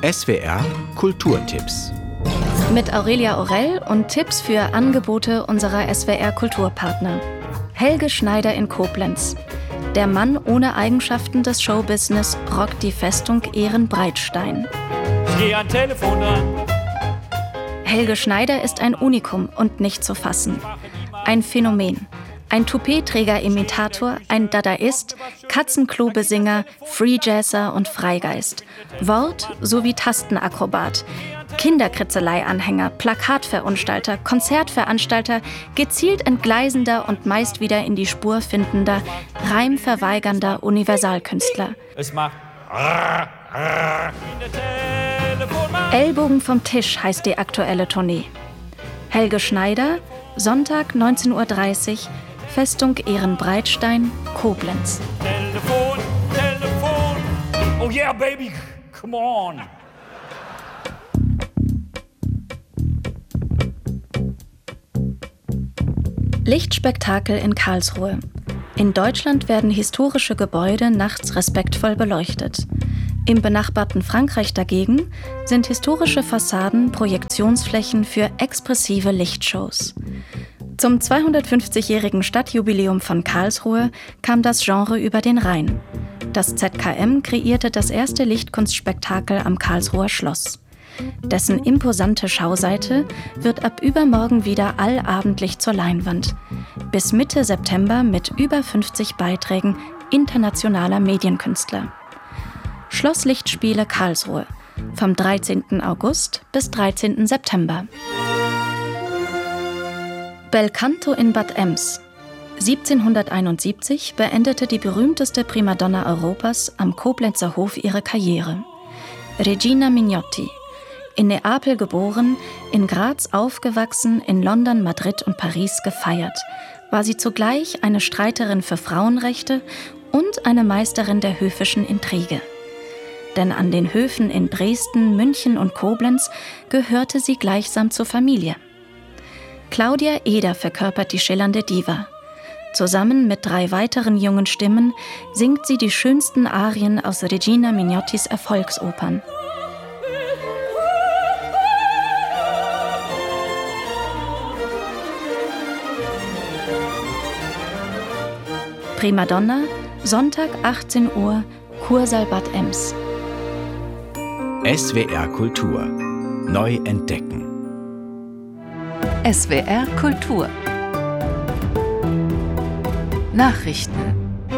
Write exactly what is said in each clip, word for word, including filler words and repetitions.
S W R Kulturtipps. Mit Aurelia Aurel und Tipps für Angebote unserer S W R Kulturpartner. Helge Schneider in Koblenz. Der Mann ohne Eigenschaften des Showbusiness rockt die Festung Ehrenbreitstein. Ich gehe ein Telefon an. Helge Schneider ist ein Unikum und nicht zu fassen. Ein Phänomen. Ein Toupet-Träger-Imitator, ein Dadaist, Katzenklo-Besinger, Freejazzer und Freigeist. Wort- sowie Tastenakrobat. Kinderkritzelei-Anhänger, Plakatverunstalter, Konzertveranstalter, gezielt entgleisender und meist wieder in die Spur findender, reimverweigernder Universalkünstler. Es macht Ellbogen vom Tisch heißt die aktuelle Tournee. Helge Schneider, Sonntag neunzehn Uhr dreißig, Festung Ehrenbreitstein, Koblenz. Telefon, Telefon. Oh yeah, baby, come on. Lichtspektakel in Karlsruhe. In Deutschland werden historische Gebäude nachts respektvoll beleuchtet. Im benachbarten Frankreich dagegen sind historische Fassaden Projektionsflächen für expressive Lichtshows. Zum zweihundertfünfzigjährigen Stadtjubiläum von Karlsruhe kam das Genre über den Rhein. Das Z K M kreierte das erste Lichtkunstspektakel am Karlsruher Schloss. Dessen imposante Schauseite wird ab übermorgen wieder allabendlich zur Leinwand. Bis Mitte September mit über fünfzig Beiträgen internationaler Medienkünstler. Schlosslichtspiele Karlsruhe. Vom dreizehnten August bis dreizehnten September. Belcanto in Bad Ems. siebzehnhunderteinundsiebzig beendete die berühmteste Primadonna Europas am Koblenzer Hof ihre Karriere. Regina Mignotti. In Neapel geboren, in Graz aufgewachsen, in London, Madrid und Paris gefeiert, war sie zugleich eine Streiterin für Frauenrechte und eine Meisterin der höfischen Intrige. Denn an den Höfen in Dresden, München und Koblenz gehörte sie gleichsam zur Familie. Claudia Eder verkörpert die schillernde Diva. Zusammen mit drei weiteren jungen Stimmen singt sie die schönsten Arien aus Regina Mignottis Erfolgsopern. Primadonna, Sonntag achtzehn Uhr, Kursaal Bad Ems. S W R Kultur. Neu entdecken. S W R Kultur. Nachrichten.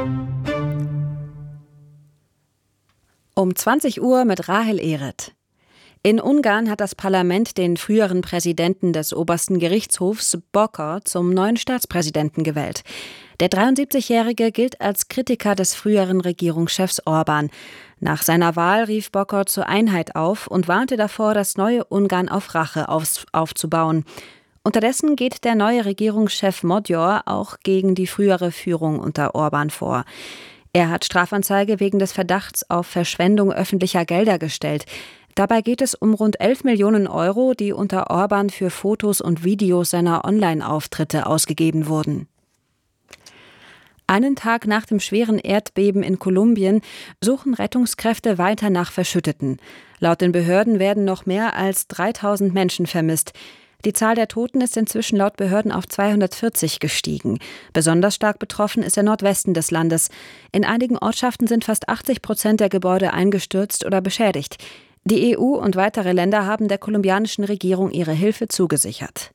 Um zwanzig Uhr mit Rahel Ehret. In Ungarn hat das Parlament den früheren Präsidenten des obersten Gerichtshofs, Bokor, zum neuen Staatspräsidenten gewählt. Der dreiundsiebzigjährige gilt als Kritiker des früheren Regierungschefs Orbán. Nach seiner Wahl rief Bokor zur Einheit auf und warnte davor, das neue Ungarn auf Rache auf, aufzubauen. Unterdessen geht der neue Regierungschef Magyar auch gegen die frühere Führung unter Orbán vor. Er hat Strafanzeige wegen des Verdachts auf Verschwendung öffentlicher Gelder gestellt. Dabei geht es um rund elf Millionen Euro, die unter Orbán für Fotos und Videos seiner Online-Auftritte ausgegeben wurden. Einen Tag nach dem schweren Erdbeben in Kolumbien suchen Rettungskräfte weiter nach Verschütteten. Laut den Behörden werden noch mehr als dreitausend Menschen vermisst. Die Zahl der Toten ist inzwischen laut Behörden auf zweihundertvierzig gestiegen. Besonders stark betroffen ist der Nordwesten des Landes. In einigen Ortschaften sind fast achtzig Prozent der Gebäude eingestürzt oder beschädigt. Die E U und weitere Länder haben der kolumbianischen Regierung ihre Hilfe zugesichert.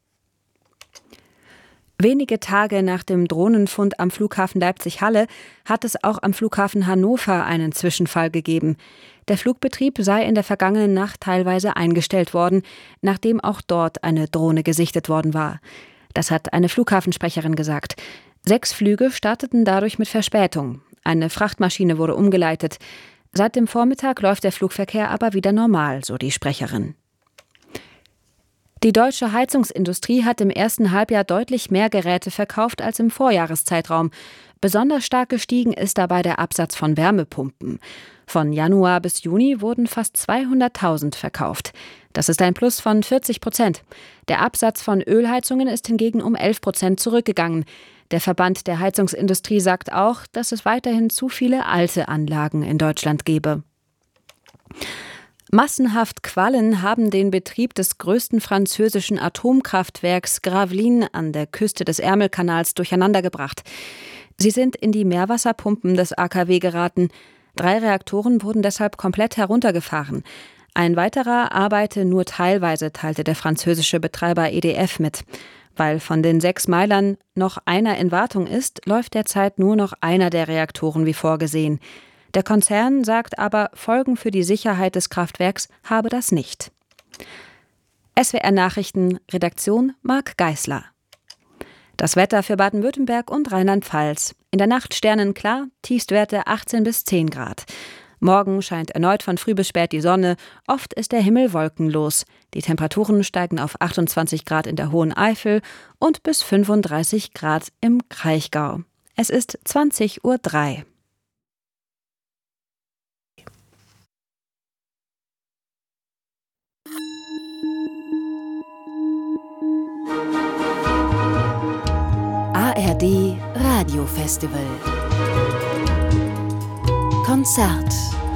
Wenige Tage nach dem Drohnenfund am Flughafen Leipzig-Halle hat es auch am Flughafen Hannover einen Zwischenfall gegeben. Der Flugbetrieb sei in der vergangenen Nacht teilweise eingestellt worden, nachdem auch dort eine Drohne gesichtet worden war. Das hat eine Flughafensprecherin gesagt. Sechs Flüge starteten dadurch mit Verspätung. Eine Frachtmaschine wurde umgeleitet. Seit dem Vormittag läuft der Flugverkehr aber wieder normal, so die Sprecherin. Die deutsche Heizungsindustrie hat im ersten Halbjahr deutlich mehr Geräte verkauft als im Vorjahreszeitraum. Besonders stark gestiegen ist dabei der Absatz von Wärmepumpen. Von Januar bis Juni wurden fast zweihunderttausend verkauft. Das ist ein Plus von vierzig Prozent. Der Absatz von Ölheizungen ist hingegen um elf Prozent zurückgegangen. Der Verband der Heizungsindustrie sagt auch, dass es weiterhin zu viele alte Anlagen in Deutschland gebe. Massenhaft Quallen haben den Betrieb des größten französischen Atomkraftwerks Gravelines an der Küste des Ärmelkanals durcheinandergebracht. Sie sind in die Meerwasserpumpen des A K W geraten. Drei Reaktoren wurden deshalb komplett heruntergefahren. Ein weiterer arbeite nur teilweise, teilte der französische Betreiber E D F mit. Weil von den sechs Meilern noch einer in Wartung ist, läuft derzeit nur noch einer der Reaktoren wie vorgesehen. Der Konzern sagt aber, Folgen für die Sicherheit des Kraftwerks habe das nicht. S W R Nachrichten, Redaktion Marc Geisler. Das Wetter für Baden-Württemberg und Rheinland-Pfalz. In der Nacht sternenklar, Tiefstwerte achtzehn bis zehn Grad. Morgen scheint erneut von früh bis spät die Sonne, oft ist der Himmel wolkenlos. Die Temperaturen steigen auf achtundzwanzig Grad in der Hohen Eifel und bis fünfunddreißig Grad im Kraichgau. Es ist zwanzig Uhr drei. A R D Radiofestival Konzert.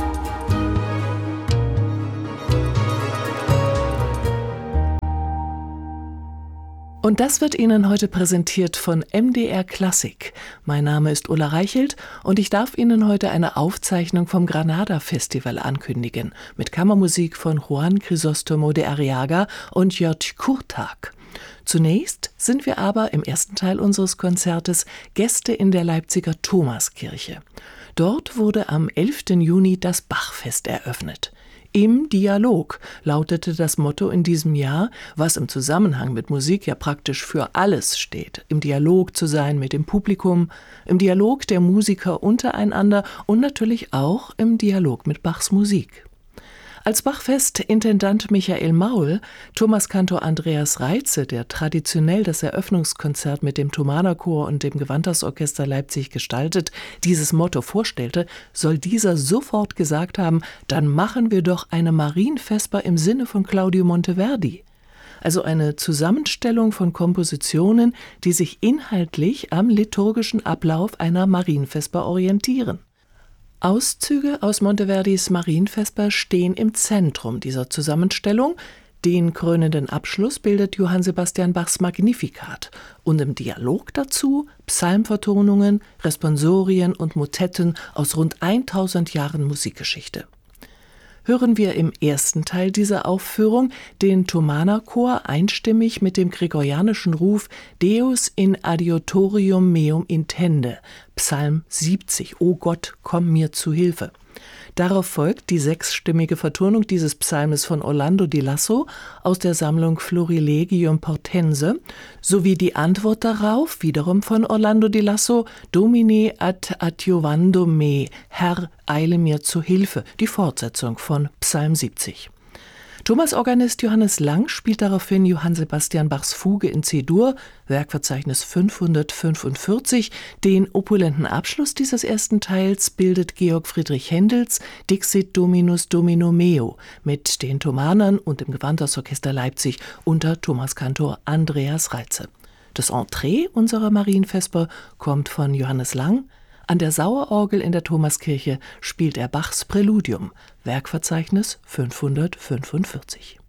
Und das wird Ihnen heute präsentiert von M D R Klassik. Mein Name ist Ulla Reichelt und ich darf Ihnen heute eine Aufzeichnung vom Granada Festival ankündigen, mit Kammermusik von Juan Crisóstomo de Arriaga und Jörg Kurtag. Zunächst sind wir aber im ersten Teil unseres Konzertes Gäste in der Leipziger Thomaskirche. Dort wurde am elften Juni das Bachfest eröffnet. Im Dialog lautete das Motto in diesem Jahr, was im Zusammenhang mit Musik ja praktisch für alles steht. Im Dialog zu sein mit dem Publikum, im Dialog der Musiker untereinander und natürlich auch im Dialog mit Bachs Musik. Als Bachfest-Intendant Michael Maul, Thomaskantor Andreas Reitze, der traditionell das Eröffnungskonzert mit dem Thomanerchor und dem Gewandhausorchester Leipzig gestaltet, dieses Motto vorstellte, soll dieser sofort gesagt haben, dann machen wir doch eine Marienvesper im Sinne von Claudio Monteverdi. Also eine Zusammenstellung von Kompositionen, die sich inhaltlich am liturgischen Ablauf einer Marienvesper orientieren. Auszüge aus Monteverdis Marienvesper stehen im Zentrum dieser Zusammenstellung. Den krönenden Abschluss bildet Johann Sebastian Bachs Magnificat und im Dialog dazu Psalmvertonungen, Responsorien und Motetten aus rund tausend Jahren Musikgeschichte. Hören wir im ersten Teil dieser Aufführung den Thomanerchor einstimmig mit dem gregorianischen Ruf Deus in adiutorium meum intende, Psalm siebzig, O Gott, komm mir zu Hilfe. Darauf folgt die sechsstimmige Vertonung dieses Psalmes von Orlando di Lasso aus der Sammlung Florilegium Portense sowie die Antwort darauf, wiederum von Orlando di Lasso, Domine ad adiuvando me, Herr, eile mir zu Hilfe, die Fortsetzung von Psalm siebzig. Thomasorganist Johannes Lang spielt daraufhin Johann Sebastian Bachs Fuge in C-Dur, Werkverzeichnis fünfhundertfünfundvierzig. Den opulenten Abschluss dieses ersten Teils bildet Georg Friedrich Händels Dixit Dominus Domino meo mit den Thomanern und dem Gewandhausorchester Leipzig unter Thomaskantor Andreas Reitze. Das Entree unserer Marienvesper kommt von Johannes Lang. An der Sauerorgel in der Thomaskirche spielt er Bachs Präludium, Werkverzeichnis fünfhundertfünfundvierzig.